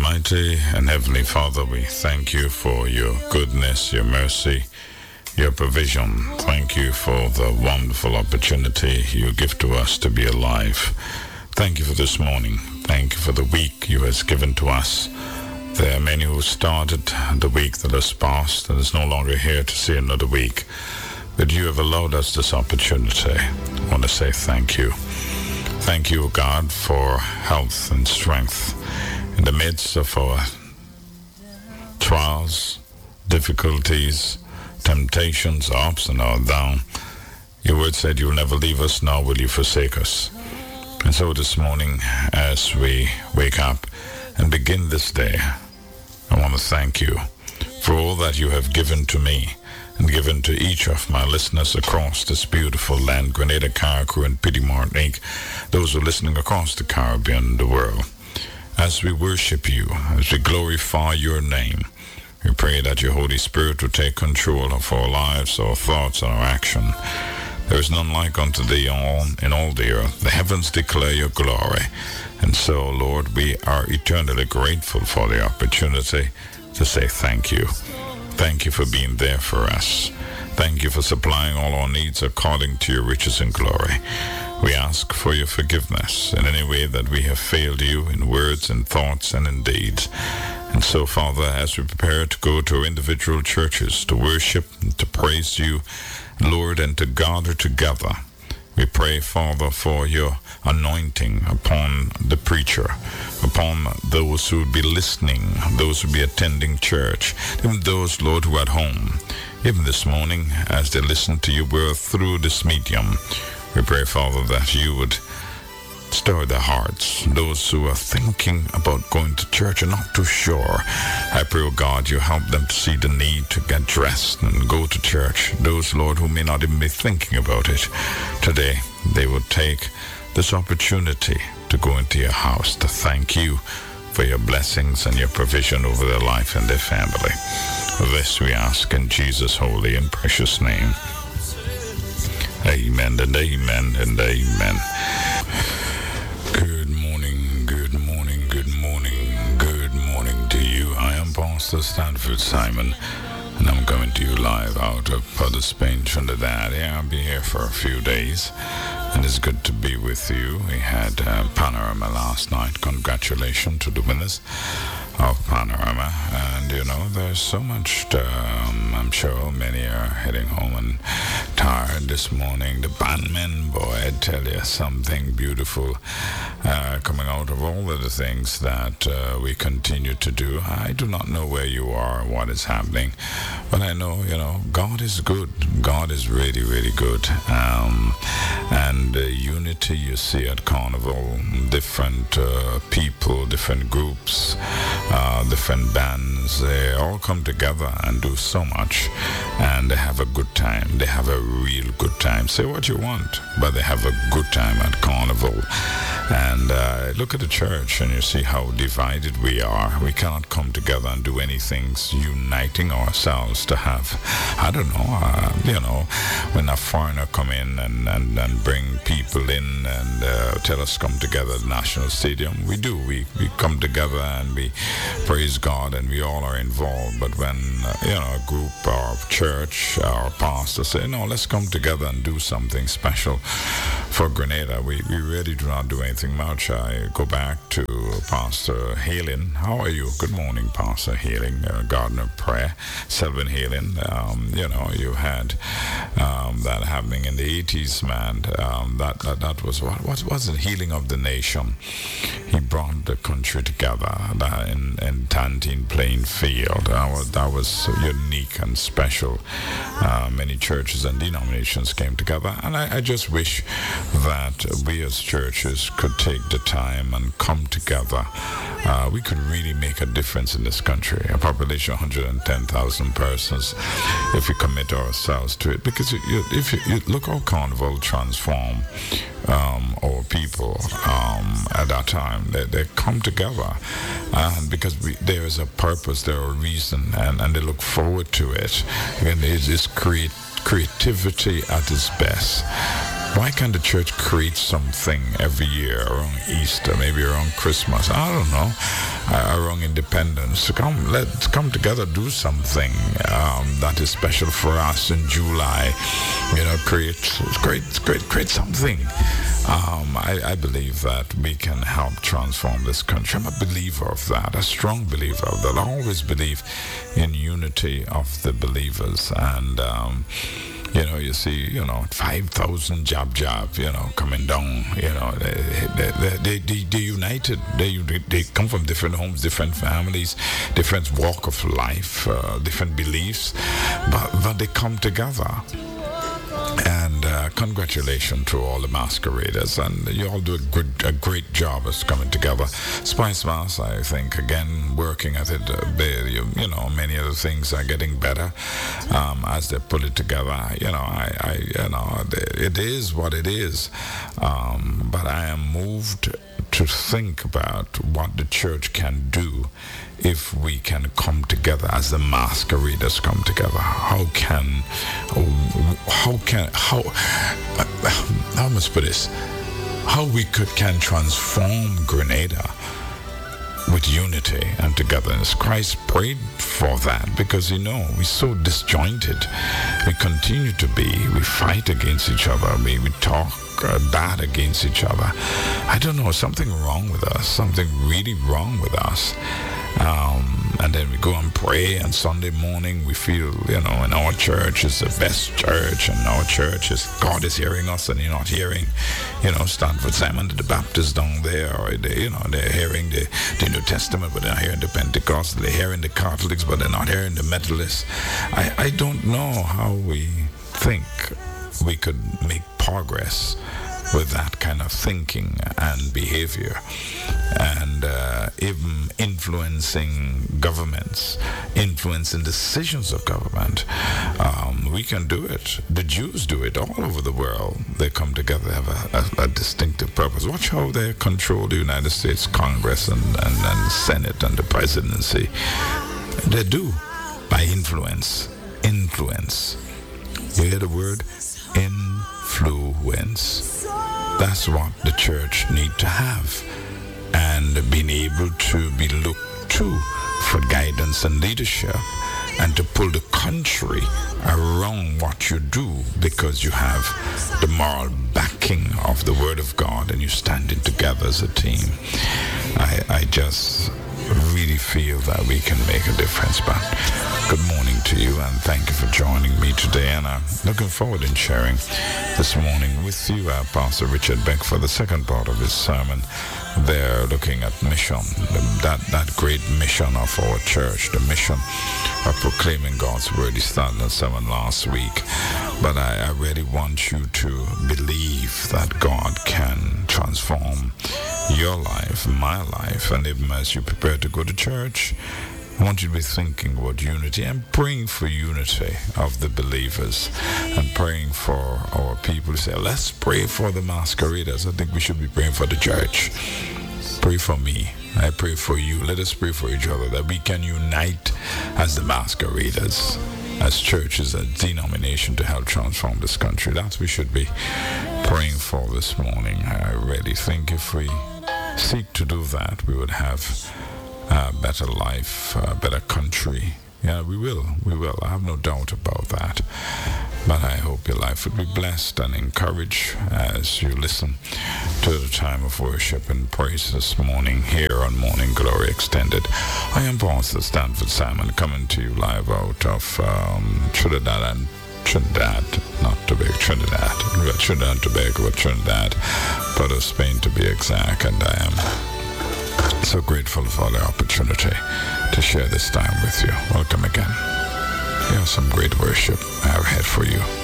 Almighty and Heavenly Father, we thank you for your goodness, your mercy, your provision. Thank you for the wonderful opportunity you give to us to be alive. Thank you for this morning. Thank you for the week you have given to us. There are many who started the week that has passed and is no longer here to see another week. But you have allowed us this opportunity. I want to say thank you. Thank you, God, for health and strength in the midst of our trials, difficulties, temptations, ups and downs. Your word said you'll never leave us, nor will you forsake us. And so this morning, as we wake up and begin this day, I want to thank you for all that you have given to me and given to each of my listeners across this beautiful land, Grenada, Carriacou, and Petite Martinique, those who are listening across the Caribbean and the world. As we worship you, as we glorify your name, we pray that your Holy Spirit will take control of our lives, our thoughts, and our action. There is none like unto thee in all the earth. The heavens declare your glory. And so, Lord, we are eternally grateful for the opportunity to say thank you. Thank you for being there for us. Thank you for supplying all our needs according to your riches and glory. We ask for your forgiveness in any way that we have failed you in words and thoughts and in deeds. And so, Father, as we prepare to go to our individual churches to worship and to praise you, Lord, and to gather together, we pray, Father, for your anointing upon the preacher, upon those who would be listening, those who would be attending church, even those, Lord, who are at home. Even this morning, as they listen to your word through this medium, we pray, Father, that you would stir their hearts. Those who are thinking about going to church and not too sure, I pray, oh God, you help them to see the need to get dressed and go to church. Those, Lord, who may not even be thinking about it, today they will take this opportunity to go into your house to thank you for your blessings and your provision over their life and their family. This we ask in Jesus' holy and precious name. Amen and amen and amen. Good morning, good morning, good morning, good morning to you. I am Pastor Stanford Simon, and I'm coming to you live out of Port of Spain, Trinidad. Yeah, I'll be here for a few days, and it's good to be with you. We had Panorama last night. Congratulations to the winners of Panorama. And, you know, there's so much, I'm sure many are heading home and tired this morning. The bandmen, boy, I tell you, something beautiful coming out of all of the things that we continue to do. I do not know where you are, what is happening, but I know, you know, God is good. God is really, really good. And the unity you see at Carnival, different people, different groups, different bands, they all come together and do so much, and they have a good time. They have a real good time. Say what you want, but they have a good time at Carnival. And look at the church and you see how divided we are. We cannot come together and do anything uniting ourselves to have, I don't know, you know, when a foreigner come in and bring people in and tell us come together at the National Stadium, we do. We come together and we praise God and we all are involved. But when, you know, a group or church or pastor say, no, let's come together and do something special for Grenada, we really do not do anything much. I go back to Pastor Halen. How are you? Good morning, Pastor Halen, Garden of Prayer, Selvin Halen. You know, you had that happening in the 80s, man. That was what was it? Healing of the Nation. He brought the country together in Tantine Plainfield. That was unique and special. Many churches and denominations came together, and I just wish that we as churches could take the time and come together. We could really make a difference in this country. A population of 110,000 persons, if we commit ourselves to it. Because if you look how Carnival transformed our people at that time, they come together, and because there is a purpose, there is a reason, and they look forward to it. And it's creativity at its best. Why can't the church create something every year around Easter, maybe around Christmas? I don't know. Around Independence. Let's come together, do something that is special for us in July. Create something. I believe that we can help transform this country. I'm a believer of that, a strong believer of that. I always believe in unity of the believers. And you see, 5,000 jab, coming down, they united. They come from different homes, different families, different walk of life, different beliefs, but they come together. And congratulations to all the masqueraders, and you all do a great job as coming together. Spice Mass, I think, again, working at it, many of the things are getting better as they put it together. It is what it is, but I am moved to think about what the church can do if we can come together as the masqueraders come together. How must I put this? How we can transform Grenada with unity and togetherness. Christ prayed for that because, we're so disjointed. We continue to be. We fight against each other. We talk bad against each other. I don't know, something wrong with us. Something really wrong with us. And then we go and pray, and Sunday morning we feel, in our church is the best church, and our church is, God is hearing us, and you're not hearing, Stanford Simon, the Baptists down there, or they're hearing the New Testament, but they're not hearing the Pentecostal, they're hearing the Catholics, but they're not hearing the Methodists. I don't know how we think we could make progress with that kind of thinking and behavior, and even influencing governments, influencing decisions of government. We can do it. The Jews do it all over the world. They come together, have a distinctive purpose. Watch how they control the United States Congress and Senate and the presidency. They do, by influence. Influence. You hear the word? Influence. That's what the church need to have, and being able to be looked to for guidance and leadership, and to pull the country around what you do because you have the moral backing of the Word of God and you're standing together as a team. I just really feel that we can make a difference. But good morning to you, and thank you for joining me today, and I'm looking forward in sharing this morning with you Pastor Richard Beck for the second part of his sermon. They're looking at mission, that great mission of our church, the mission of proclaiming God's word. He started at 7 last week, but I really want you to believe that God can transform your life, my life, and even as you prepare to go to church, I want you to be thinking about unity and praying for unity of the believers, and praying for our people. Say, let's pray for the masqueraders. I think we should be praying for the church. Pray for me. I pray for you. Let us pray for each other, that we can unite as the masqueraders, as churches, as denomination, to help transform this country. That's what we should be praying for this morning. I really think if we seek to do that, we would have a better life, a better country. Yeah, we will. I have no doubt about that. But I hope your life will be blessed and encouraged as you listen to the time of worship and praise this morning here on Morning Glory Extended. I am Pastor Stanford Simon, coming to you live out of Trinidad and Trinidad and Tobago, but Trinidad, part of Spain to be exact, and I am so grateful for the opportunity to share this time with you. Welcome again. Here's some great worship I have had for you.